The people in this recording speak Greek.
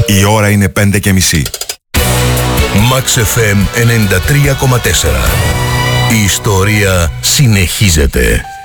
Η ώρα είναι 5:30. Max FM 93,4. Η ιστορία συνεχίζεται.